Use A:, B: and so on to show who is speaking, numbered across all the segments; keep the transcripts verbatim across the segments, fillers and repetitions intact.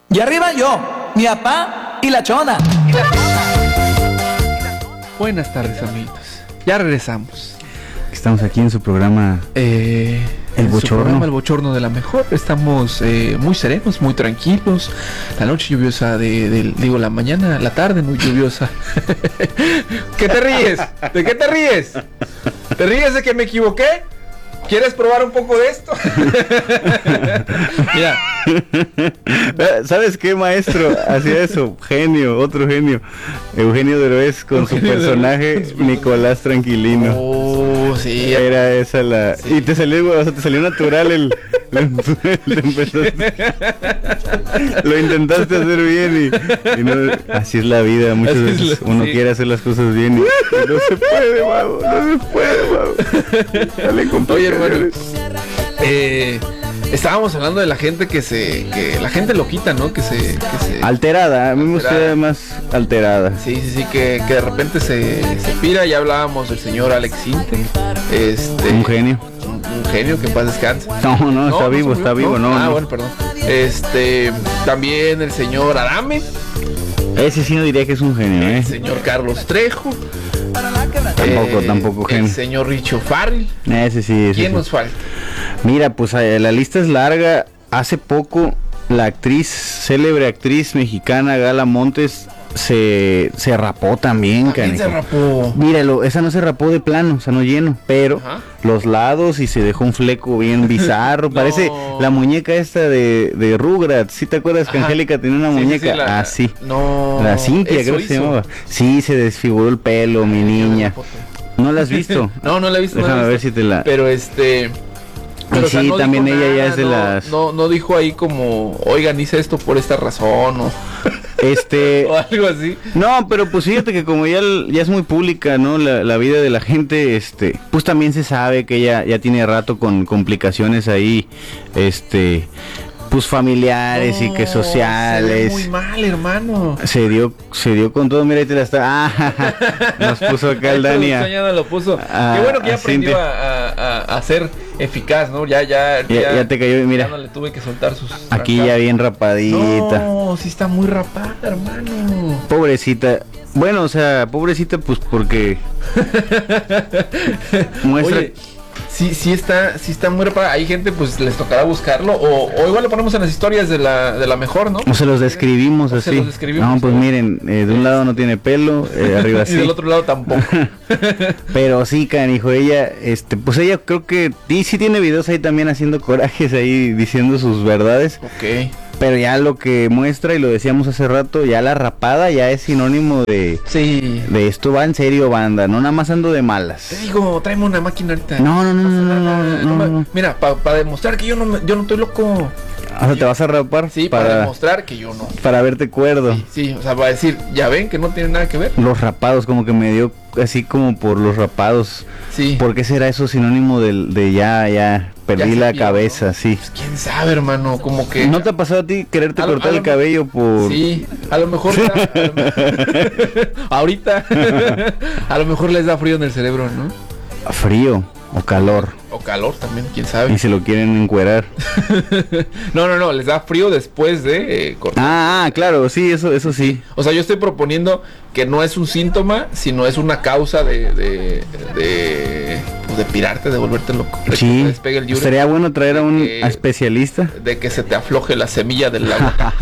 A: Y arriba yo, mi papá y la chona.
B: Buenas tardes, amigos. Ya regresamos.
C: Estamos aquí en su programa
B: eh,
C: El
B: en
C: Bochorno.
B: Su programa El Bochorno de la Mejor. Estamos eh, muy serenos, muy tranquilos. La noche lluviosa de, de, digo, la mañana, la tarde muy lluviosa. ¿Qué te ríes? ¿De qué te ríes? ¿Te ríes de que me equivoqué? ¿Quieres probar un poco de esto? Mira.
C: ¿Sabes qué, maestro? Hacía eso, genio, otro genio. Eugenio Derbez con Eugenio su personaje Derbez. Nicolás Tranquilino.
B: Oh, sí.
C: Era esa la... Sí. Y te salió, o sea, te salió natural el... el lo intentaste hacer bien y, y no, así es la vida. Muchas así veces lo, uno sí. quiere hacer las cosas bien y, y no se puede, mago, no se puede, mago. Dale, compa.
B: Oye, hermano, eh... estábamos hablando de la gente que se, que la gente loquita, ¿no? Que se, que se
C: alterada, a mí me gusta más alterada.
B: Sí, sí, sí, que, que de repente se, se pira. Ya hablábamos del señor Alex Intec, este,
C: un genio,
B: un, un genio que en paz descanse.
C: No, no, no está no, vivo, no está vivo, no.
B: Ah,
C: no.
B: bueno, perdón. Este, también el señor Adame.
C: Ese sí no diría que es un genio,
B: el
C: ¿eh?
B: señor Carlos Trejo.
C: Tampoco,
B: eh,
C: tampoco genio.
B: El señor Richo Farrell.
C: Ese sí. Ese
B: ¿Quién
C: sí.
B: nos falta?
C: Mira, pues la lista es larga. Hace poco la actriz, célebre actriz mexicana Gala Montes se, se rapó también,
B: ¿También se rapó?
C: Míralo, esa no se rapó de plano, o sea, no lleno, pero ajá, los lados y se dejó un fleco bien bizarro. No. Parece la muñeca esta de, de Rugrats. ¿Sí te acuerdas que ajá, Angélica tenía una sí, muñeca? Sí, sí, la, así.
B: No.
C: La Cintia, creo que se llamaba. Sí, se desfiguró el pelo, mi niña. ¿No la has visto?
B: no, no la he visto.
C: Déjame
B: no la he
C: visto. ver si te la...
B: Pero este...
C: Pero, sí, o sea, no también ella nada, ya es de
B: no,
C: las...
B: No, no dijo ahí como, oigan, hice esto por esta razón o...
C: Este...
B: o algo así.
C: No, pero pues fíjate que como ya, ya es muy pública, ¿no? La, la vida de la gente, este... Pues también se sabe que ella ya tiene rato con complicaciones ahí, este... pues familiares no, y que sociales.
B: Se ve muy mal, hermano.
C: Se dio, se dio con todo, mira, ahí te la está. Ah, nos puso acá el Dani.
B: Lo puso.
C: A,
B: Qué bueno que ya aprendió
C: a,
B: a, a, a ser eficaz, ¿no? Ya, ya,
C: ya, ya, ya te cayó, mira.
B: Ya no le tuve que soltar sus.
C: Aquí rapadas. Ya bien rapadita.
B: No, sí está muy rapada, hermano.
C: Pobrecita. Bueno, o sea, pobrecita, pues porque muestra.
B: Oye, Sí, sí está, sí está muy reparada. Hay gente, pues les tocará buscarlo. O, o igual lo ponemos en las historias de la, de la mejor, ¿no?
C: O se los describimos o así. Se los describimos, no, pues ¿no? Miren, eh, de un lado no tiene pelo, eh, arriba sí.
B: Y del otro lado tampoco.
C: Pero sí, canijo, ella, este, pues ella creo que sí, sí tiene videos ahí también haciendo corajes ahí, diciendo sus verdades.
B: Ok.
C: Pero ya lo que muestra, y lo decíamos hace rato, ya la rapada ya es sinónimo de...
B: Sí.
C: De esto va en serio, banda, no nada más ando de malas.
B: Te digo, tráeme una máquina ahorita.
C: No, no, no, no, no, no, no, no, no.
B: Mira, para pa demostrar que yo no, me, yo no estoy loco.
C: O sea, ¿te vas a rapar?
B: Sí, para, para demostrar que yo no.
C: Para verte cuerdo.
B: Sí, sí, o sea, para decir, ya ven que no tiene nada que ver.
C: Los rapados, como que me dio así como por los rapados.
B: Sí.
C: ¿Por qué será eso sinónimo de, de ya, ya, perdí ya la vio, cabeza, ¿no? Sí.
B: Pues quién sabe, hermano, como que...
C: ¿No te ha pasado a ti quererte
B: a
C: cortar
B: lo,
C: el cabello por...?
B: Sí, a lo mejor... Ya, a lo mejor ahorita, a lo mejor les da frío en el cerebro, ¿no?
C: Frío o calor.
B: O calor también, quién sabe.
C: Y se lo quieren encuerar.
B: No, no, no, les da frío después de eh, cortar.
C: Ah, ah, claro, sí, eso, eso sí.
B: O sea, yo estoy proponiendo que no es un síntoma, sino es una causa de, de, de, pues de pirarte, de volverte loco. De
C: sí,
B: que te el
C: sería bueno traer a un que, especialista.
B: De que se te afloje la semilla del agua.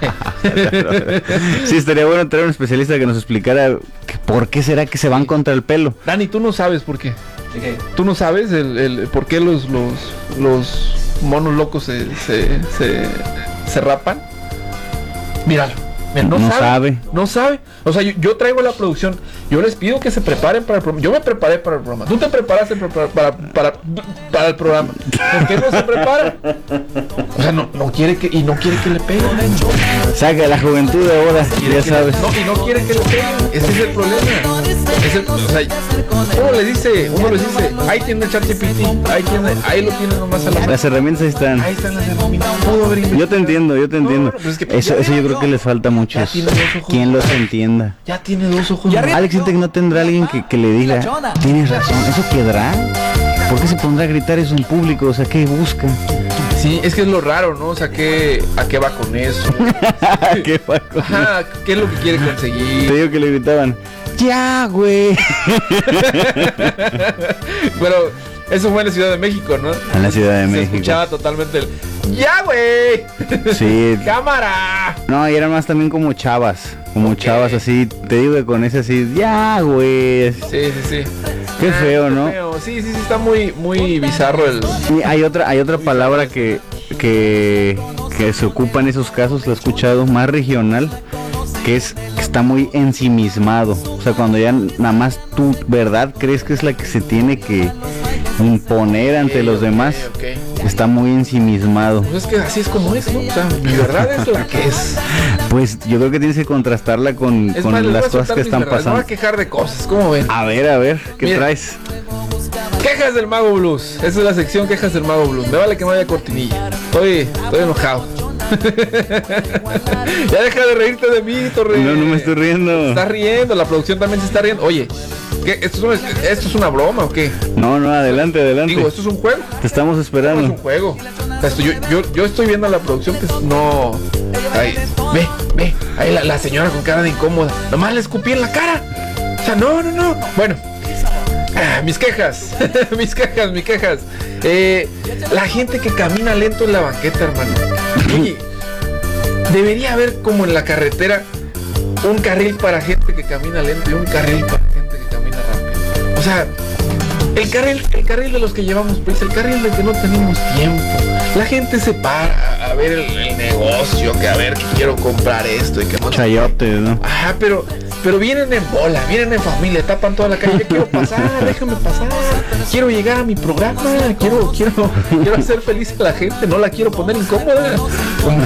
C: Sí, estaría bueno traer a un especialista que nos explicara que por qué será que se van contra el pelo.
B: Dani, tú no sabes por qué. Okay. ¿Tú no sabes el, el por qué los los los monos locos se se, se, se rapan? Míralo. Mira, no, no sabe, sabe. No sabe. O sea, yo, yo traigo la producción. Yo les pido que se preparen para el programa. Yo me preparé para el programa. Tú te preparaste para, para, para, para el programa. ¿Por qué no se prepara? O sea, no, no quiere que... Y no quiere que le peguen.
C: Saca la juventud de ahora, ya sabes.
B: Le, no, y no quiere que le peguen. Ese es el problema. Es el, o sea, uno le dice, uno les dice, ahí tiene el ChatGPT, ahí tiene, ahí lo tiene nomás a la mano.
C: Las herramientas ahí están.
B: Ahí están las herramientas. Pudo haber
C: yo te entiendo, yo te entiendo. No, no, es que eso, eso yo creo que les falta mucho. Quien los entienda.
B: Ya tiene dos ojos.
C: Alex Intec no tendrá alguien que, que le diga, tienes razón, ¿eso quedará? ¿Por qué se pondrá a gritar eso en público? O sea, ¿qué busca?
B: Sí, es que es lo raro, ¿no? O sea, ¿qué, ¿a qué va con eso?
C: ¿A qué va con
B: Ajá,
C: eso?
B: ¿qué es lo que quiere conseguir?
C: Te digo que le gritaban, ya, güey.
B: Pero eso fue en la Ciudad de México, ¿no?
C: En la Ciudad de
B: Se
C: México.
B: escuchaba totalmente el ¡ya, güey!
C: Sí.
B: ¡Cámara!
C: No, y eran más también como chavas. Como
B: Ok.
C: chavas así. Te digo que con ese así, ya, güey.
B: Sí, sí, sí.
C: Qué
B: Ah,
C: feo,
B: qué
C: ¿no?
B: feo. Sí, sí, sí, está muy, muy bizarro el...
C: Y hay otra, hay otra palabra que, que, que se ocupa en esos casos, lo he escuchado, más regional, que es que está muy ensimismado. O sea, cuando ya nada más tu verdad crees que es la que se tiene que imponer ante
B: Ok,
C: los
B: ok,
C: demás,
B: ok.
C: está muy ensimismado.
B: Pues es que así es como es, ¿no? O sea, mi verdad es la que es.
C: Pues yo creo que tienes que contrastarla con,
B: Es
C: con
B: más, les voy a
C: las cosas
B: soltar
C: que
B: mis
C: están
B: verdades, me
C: pasando.
B: voy a quejar de cosas, ¿cómo ven?
C: A ver, a ver, ¿qué
B: Mira.
C: traes?
B: Quejas del Mago Blues. Esa es la sección Quejas del Mago Blues. Me vale que no haya cortinilla. Estoy, estoy enojado. Ya deja de reírte de mí, Torre.
C: No, no me estoy riendo.
B: Estás riendo, la producción también se está riendo. Oye, ¿qué? ¿Esto, es una, ¿esto es una broma o qué?
C: No, no, adelante, adelante.
B: Digo, ¿esto es un juego?
C: Te estamos
B: No es
C: esperando.
B: un juego. O sea, esto- yo, yo, yo estoy viendo a la producción que no... Ay, ve, ve, ahí la, la señora con cara de incómoda. Nomás le escupí en la cara. O sea, no, no, no. Bueno, ah, mis quejas, mis quejas, mis quejas. Eh, la gente que camina lento en la banqueta, hermano. Oye, debería haber como en la carretera un carril para gente que camina lento y un carril para gente que camina rápido. O sea, el carril, el carril de los que llevamos prisa, el carril de que no tenemos tiempo. La gente se para a ver el, el negocio, que a ver que quiero comprar esto y que no.
C: Chayote, ¿no?
B: Ajá, pero, pero vienen en bola, vienen en familia, tapan toda la calle. Yo quiero pasar, déjame pasar. Quiero llegar a mi programa, quiero, quiero, quiero hacer feliz a la gente, no la quiero poner incómoda. Como-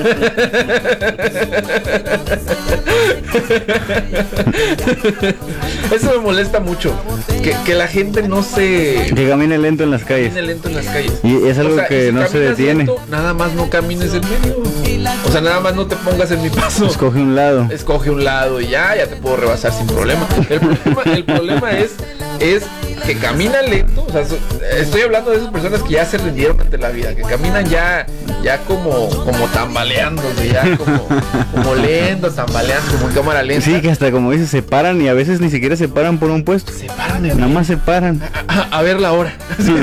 B: Eso me molesta mucho. Que, que la gente no se
C: Que camine lento en las calles.
B: camine lento en las calles.
C: Y es algo que
B: y si
C: no se
B: caminas
C: detiene.
B: lento, nada más no camines en medio. O sea, nada más no te pongas en mi paso.
C: Escoge un lado.
B: Escoge un lado y ya, ya te puedo rebasar sin problema. El problema, el problema es, es que caminan lento. O sea, so- estoy hablando de esas personas que ya se rindieron ante la vida, que caminan ya, ya como, como tambaleándose, ya como, como lento, tambaleando, como en cámara lenta.
C: Sí, que hasta como dices, se paran y a veces ni siquiera se paran por un puesto.
B: Se paran en
C: Nada más se paran.
B: a, a- a ver la hora.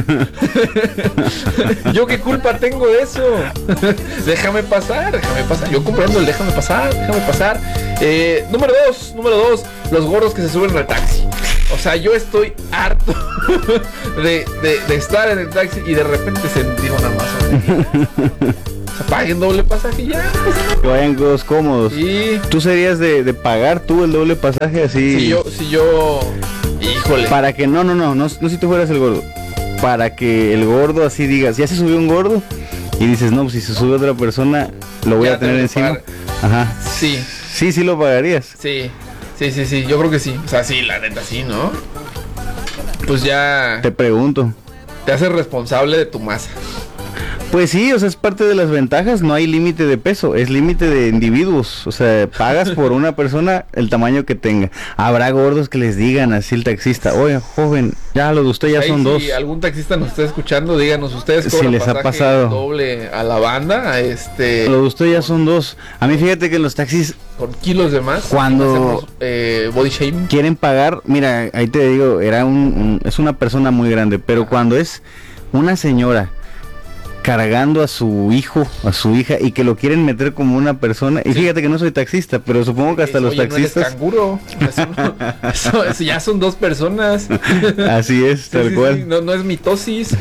B: Yo qué culpa tengo de eso. Déjame pasar, déjame pasar. Yo comprando el déjame pasar, déjame pasar. Eh, número dos, número dos, los gordos que se suben al taxi. O sea, yo estoy harto de, de, de estar en el taxi y de repente sentir una masa. O sea, paguen doble pasaje y ya.
C: Que vayan todos cómodos.
B: Y
C: ¿Tú serías de, de pagar tú el doble pasaje así?
B: si yo, si yo, híjole.
C: Para que, no, no, no, no, no si tú fueras el gordo. Para que el gordo así digas, ya se subió un gordo y dices, no, pues si se sube otra persona, lo voy
B: Ya
C: a tener
B: tengo que
C: encima.
B: pagar.
C: Ajá.
B: Sí.
C: Sí, sí lo pagarías.
B: Sí, sí, sí, sí, yo creo que sí. O sea, sí, la neta sí, ¿no? Pues ya
C: Te pregunto.
B: te haces responsable de tu masa.
C: Pues sí, o sea, es parte de las ventajas, no hay límite de peso, es límite de individuos, o sea, pagas por una persona el tamaño que tenga. Habrá gordos que les digan así el taxista, oye, joven, ya lo de usted ya
B: Ahí,
C: son
B: si
C: dos.
B: algún taxista nos está escuchando, díganos ustedes
C: Si
B: cobran
C: les ha
B: pasaje
C: pasado.
B: doble a la banda, este,
C: Lo de usted ya son dos. A mí fíjate que los taxis
B: con kilos de más.
C: Cuando-
B: hacemos, eh, body shaming.
C: quieren pagar, mira, ahí te digo, era un, un- es una persona muy grande, pero
B: Ajá.
C: cuando es una señora cargando a su hijo, a su hija y que lo quieren meter como una persona, y
B: Sí.
C: fíjate que no soy taxista, pero supongo que hasta los
B: Oye, no eres
C: taxistas,
B: canguro. Eso, no- eso- eso ya son dos personas.
C: así es,
B: Sí,
C: tal
B: sí,
C: cual.
B: sí, no, no es mitosis.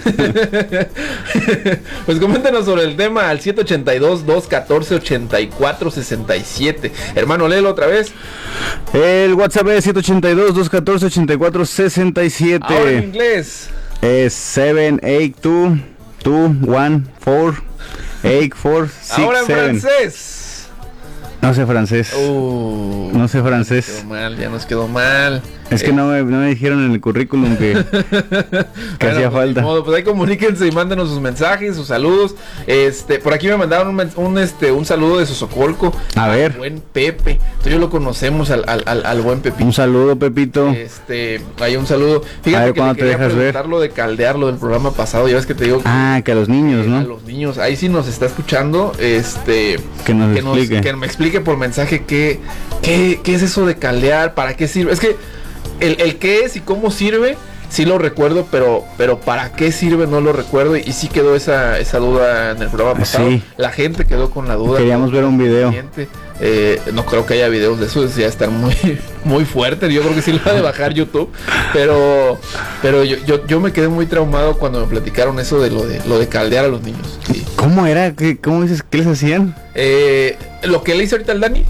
B: Pues coméntenos sobre el tema al siete ocho dos, dos uno cuatro, ocho cuatro seis siete. Hermano, léelo otra vez.
C: El WhatsApp es siete ocho dos, dos uno cuatro, ocho cuatro seis
B: Ahora en
C: siete.
B: inglés.
C: Es siete ocho dos, dos uno cuatro, ocho cuatro seis
B: Ahora en
C: siete.
B: francés.
C: No sé francés.
B: Uh,
C: no sé francés.
B: Ya nos quedó mal, ya nos quedó mal.
C: Es que eh. no, me, no me dijeron en el currículum que, que bueno, hacía
B: pues,
C: falta.
B: Modo, pues ahí comuníquense y mándenos sus mensajes, sus saludos. Este, por aquí me mandaron un, un este un saludo de Sosocolco.
C: A ver.
B: Buen Pepe. Entonces yo lo conocemos al, al, al, al buen Pepito.
C: Un saludo, Pepito.
B: Este, hay un saludo. Fíjate
C: a ver,
B: que
C: ¿cuándo te dejas ver?
B: Lo de caldear, lo del programa pasado. Ya ves que te digo. Que,
C: ah, que a los niños,
B: eh,
C: ¿no?
B: A los niños. Ahí sí nos está escuchando. Este,
C: que nos
B: que
C: explique.
B: Nos, que me explique por mensaje qué, qué, qué es eso de caldear, para qué sirve. Es que el, el qué es y cómo sirve, sí lo recuerdo, pero, pero para qué sirve no lo recuerdo. Y, y sí quedó esa, esa duda en el programa pasado.
C: Sí.
B: La gente quedó con la duda.
C: Queríamos ver un video.
B: Eh, no creo que haya videos de eso, ya estar muy, muy fuerte. Yo creo que sí lo va a de bajar YouTube. Pero, pero yo, yo, yo me quedé muy traumado cuando me platicaron eso de lo de lo de caldear a los niños. Sí.
C: ¿Cómo era? ¿Qué, ¿Cómo dices? ¿Qué les hacían?
B: Eh, lo que le hizo ahorita al Dani.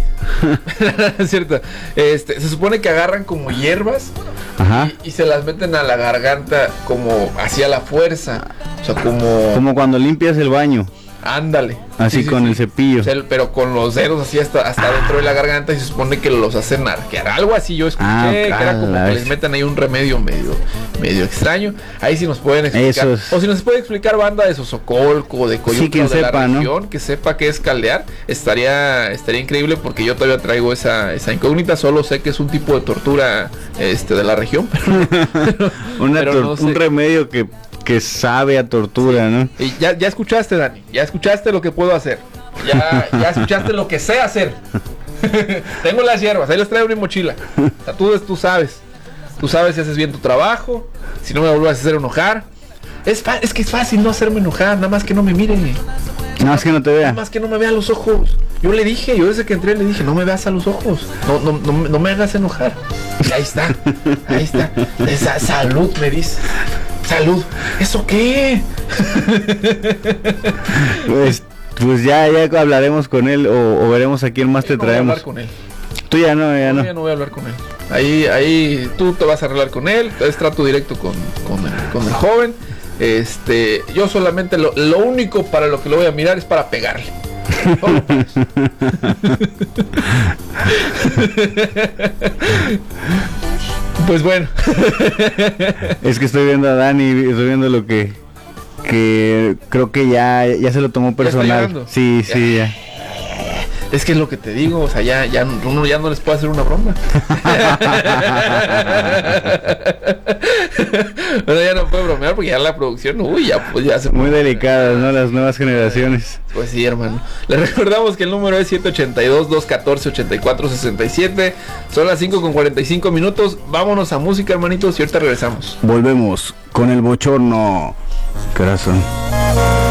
B: Es cierto. Este, se supone que agarran como hierbas.
C: Ajá.
B: Y, y se las meten a la garganta como hacia la fuerza. O sea, como.
C: Como cuando limpias el baño.
B: Ándale.
C: Así sí, sí, con sí. el cepillo.
B: O sea, pero con los dedos así hasta, hasta ah. dentro de la garganta y se supone que los hacen arquear. Algo así yo escuché, ah, que era como que les metan ahí un remedio medio, medio extraño. Ahí sí nos pueden explicar. Es... O si nos puede explicar banda de Sosocolco, de Coyuca, sí, de sepa, la región, ¿no? Que sepa qué es caldear. Estaría, estaría increíble porque yo todavía traigo esa, esa incógnita. Solo sé que es un tipo de tortura este, de la región. Pero, pero,
C: Una pero no sé. Un remedio que... que sabe a tortura, sí. ¿no?
B: Y ya, ya escuchaste, Dani, ya escuchaste lo que puedo hacer. Ya, ya escuchaste lo que sé hacer. Tengo las hierbas, ahí les traigo mi mochila. O sea, tú, tú sabes. Tú sabes si haces bien tu trabajo, si no me vuelvas a hacer enojar. Es, es que es fácil no hacerme enojar, nada más que no me miren.
C: Nada más que no te vea.
B: Nada más que no me vea a los ojos. Yo le dije, yo desde que entré le dije, no me veas a los ojos. No, no, no, no me hagas enojar. Y ahí está, ahí está. Esa salud, me dice. Salud. ¿Eso qué?
C: Pues, pues ya, ya hablaremos con él o, o veremos a quién más te
B: no
C: traemos.
B: Voy a hablar con él.
C: Tú ya no, ya no.
B: no. Ya no voy a hablar con él. Ahí, ahí tú te vas a arreglar con él. Es trato directo con, con, el, con el joven. Este, yo solamente lo, lo único para lo que lo voy a mirar es para pegarle. Pues bueno.
C: Es que estoy viendo a Dani, estoy viendo lo que que creo que ya ya se lo tomó personal. Sí,
B: ya.
C: sí, ya.
B: Es que es lo que te digo, o sea, ya, ya uno ya no les puede hacer una broma. Bueno, ya no puede bromear porque ya la producción, uy, ya, pues ya se
C: muy delicadas, ¿no? Las nuevas generaciones.
B: Pues sí, hermano. Les recordamos que el número es siete ocho dos, dos uno cuatro, ocho cuatro seis siete. Son las cinco con cuarenta y cinco minutos. Vámonos a música, hermanitos, y ahorita regresamos.
C: Volvemos con el bochorno. Corazón.